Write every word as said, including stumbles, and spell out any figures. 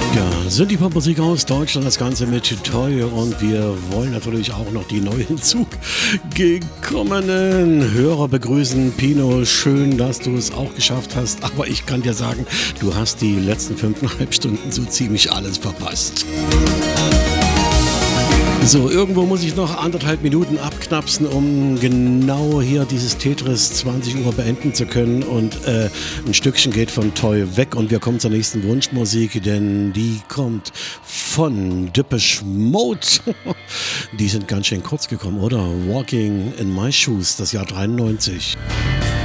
Ja, sind die Popmusik aus Deutschland, das Ganze mit Toy, und wir wollen natürlich auch noch die neu hinzugekommenen Hörer begrüßen. Pino, schön, dass du es auch geschafft hast, aber ich kann dir sagen, du hast die letzten fünfeinhalb Stunden so ziemlich alles verpasst. So, irgendwo muss ich noch anderthalb Minuten abknapsen, um genau hier dieses Tetris zwanzig Uhr beenden zu können. Und äh, ein Stückchen geht von Toy weg und wir kommen zur nächsten Wunschmusik, denn die kommt von Depeche Mode. Die sind ganz schön kurz gekommen, oder? Walking in My Shoes, das Jahr dreiundneunzig.